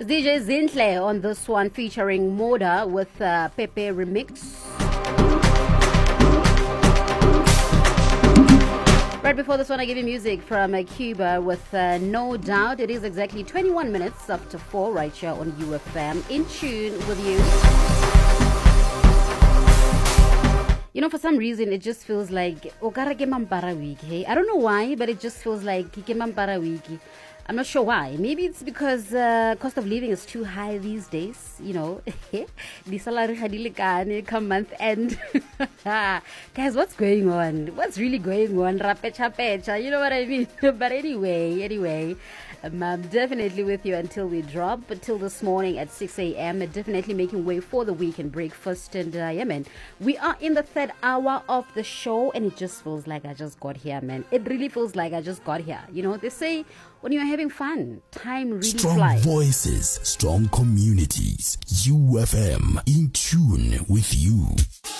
DJ Zinhle on this one featuring Moda with Pepe Remix. Right before this one, I give you music from Cuba with No Doubt. It is exactly 21 minutes after 4 right here on UFM. In tune with you. You know, for some reason, it just feels like Okara ke Mampara week. Hey, I don't know why, but it just feels like ke Mampara week. I'm not sure why. Maybe it's because cost of living is too high these days. You know, the salary hadile come month end. Guys, what's going on? What's really going on? Rapecha pecha, you know what I mean? But anyway, I'm definitely with you until we drop. Until this morning at 6 a.m. Definitely making way for the weekend breakfast. And yeah, man, we are in the third hour of the show, and it just feels like I just got here, man. It really feels like I just got here. You know, they say when you're having fun, time really strong flies. Strong voices, strong communities. UFM, in tune with you.